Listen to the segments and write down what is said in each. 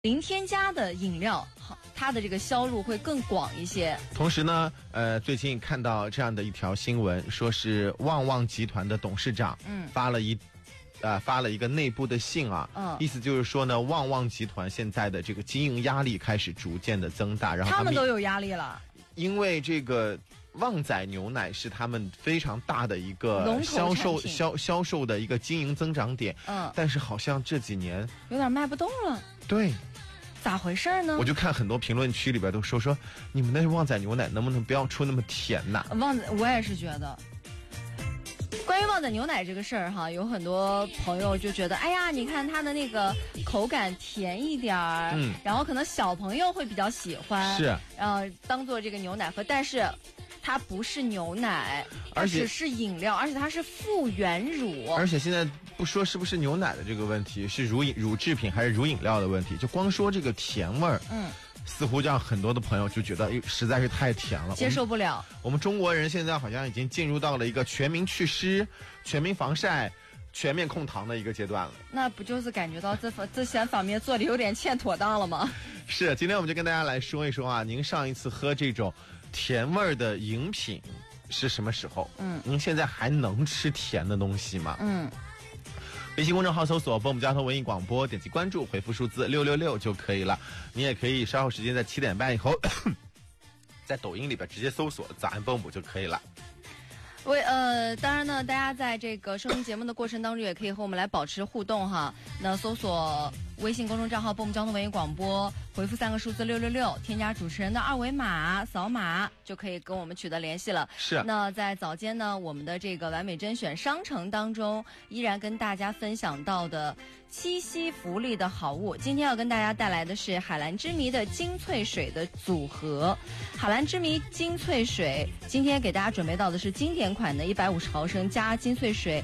零添加的饮料，好，它的这个销路会更广一些。 同时呢，最近看到这样的一条新闻，说是旺旺集团的董事长，发了一个内部的信啊，意思就是说呢，旺旺集团现在的这个经营压力开始逐渐的增大，然后他们都有压力了， 因为这个旺仔牛奶是他们非常大的一个销售的一个经营增长点，但是好像这几年有点卖不动了。 对。 咋回事呢？ 我就看很多评论区里边都说你们那旺仔牛奶能不能不要出那么甜呐？ 我也是觉得，关于旺仔牛奶这个事儿哈，有很多朋友就觉得，哎呀，你看它的那个口感甜一点儿，然后可能小朋友会比较喜欢， 是， 当做这个牛奶喝，但是它不是牛奶，而且是饮料，而且它是复原乳， 而且现在不说是不是牛奶的这个问题，是乳制品还是乳饮料的问题，就光说这个甜味儿，似乎让很多的朋友就觉得实在是太甜了， 接受不了。 我们中国人现在好像已经进入到了一个全民祛湿、全民防晒、全面控糖的一个阶段了。 那不就是感觉到这些方面做的有点欠妥当了吗？ 是，今天我们就跟大家来说一说啊，您上一次喝这种甜味儿的饮品是什么时候？您现在还能吃甜的东西吗？微信公众号搜索波姆交通文艺广播，点击关注，回复数字666就可以了。你也可以稍后时间在7点半以后在抖音里边直接搜索早安波姆就可以了。 当然呢，大家在这个收听节目的过程当中也可以和我们来保持互动哈。那搜索微信公众账号波姆交通文艺广播，回复3个数字666，添加主持人的2维码，扫码就可以跟我们取得联系了。 是。 那在早间呢，我们的这个完美甄选商城当中，依然跟大家分享到的七夕福利的好物，今天要跟大家带来的是海蓝之谜的精粹水的组合。海蓝之谜精粹水，今天给大家准备到的是经典款的150毫升加精粹水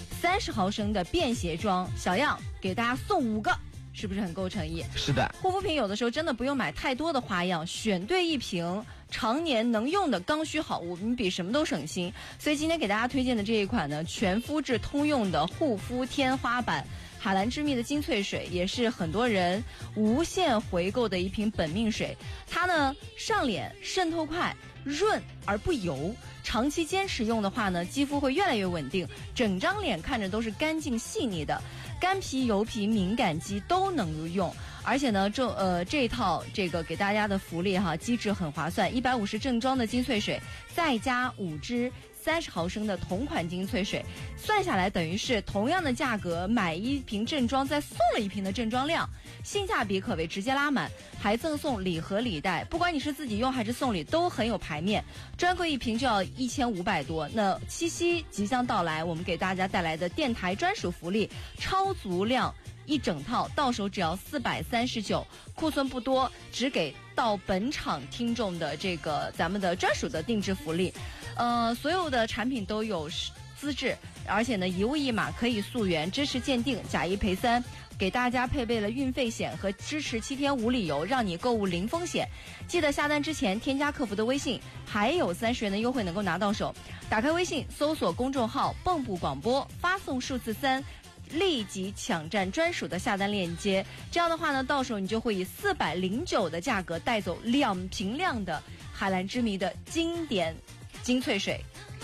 30毫升的便携装，小样给大家送5个。是不是很够诚意？ 是的， 护肤品有的时候真的不用买太多的花样，选对一瓶常年能用的刚需好物，你比什么都省心。所以今天给大家推荐的这一款呢，全肤质通用的护肤天花板海蓝之谜的精粹水，也是很多人无限回购的一瓶本命水。它呢上脸渗透快，润而不油，长期坚持用的话呢，肌肤会越来越稳定，整张脸看着都是干净细腻的。干皮、油皮、敏感肌都能用，而且呢，这一套这个给大家的福利哈，机制很划算，150正装的精粹水，再加5支30毫升的同款精粹水，算下来等于是同样的价格，买1瓶正装再送了1瓶的正装量，性价比可谓直接拉满，还赠送礼盒礼袋，不管你是自己用还是送礼都很有排面，专柜1瓶就要1500多。那七夕即将到来，我们给大家带来的电台专属福利，超足量1整套，到手只要439，库存不多，只给到本场听众的这个咱们的专属的定制福利。所有的产品都有资质，而且呢一物一码可以溯源，支持鉴定，假1赔3。给大家配备了运费险和支持7天无理由，让你购物零风险。记得下单之前添加客服的微信，还有30元的优惠能够拿到手。打开微信，搜索公众号蚌埠广播，发送数字3，立即抢占专属的下单链接。这样的话呢，到手你就会以409的价格带走2瓶量的海蓝之谜的经典精粹水。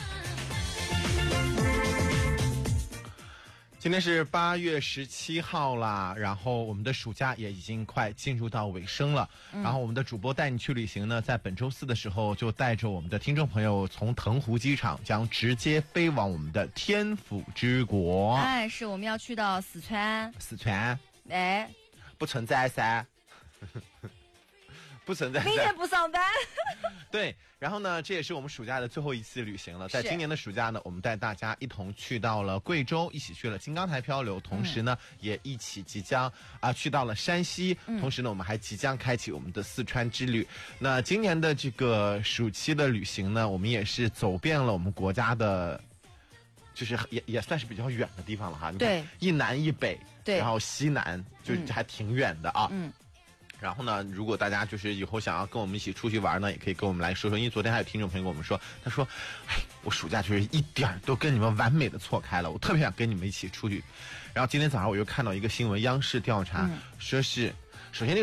今天是8月17号啦，然后我们的暑假也已经快进入到尾声了。然后我们的主播带你去旅行呢，在本周4的时候就带着我们的听众朋友从腾湖机场将直接飞往我们的天府之国。 哎，是我们要去到四川。 四川？ 哎， 不存在噻。不存在。 明天不上班。 对，然后呢，这也是我们暑假的最后一次旅行了。在今年的暑假呢，我们带大家一同去到了贵州，一起去了金刚台漂流，同时呢，也一起即将去到了山西，同时呢，我们还即将开启我们的四川之旅。那今年的这个暑期的旅行呢，我们也是走遍了我们国家的，就是也算是比较远的地方了哈。 对， 一南一北， 对， 然后西南就还挺远的啊。然后呢，如果大家就是以后想要跟我们一起出去玩呢，也可以跟我们来说说。因为昨天还有听众朋友跟我们说，他说：“哎，我暑假就是一点都跟你们完美的错开了，我特别想跟你们一起出去。”然后今天早上我又看到一个新闻，央视调查说是首先